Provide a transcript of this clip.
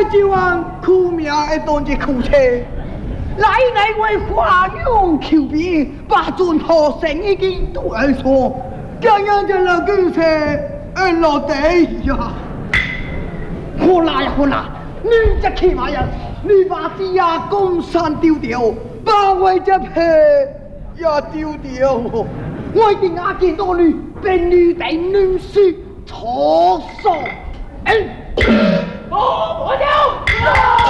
就往苦命一段的苦车，来为花勇求变，把尊好生已经对错，这样就老狗车落地呀！好啦呀好啦，你这起码呀，你把地呀公山丢掉，把我这皮也丢掉，我一定要见到你，被女的女婿错手。我掉。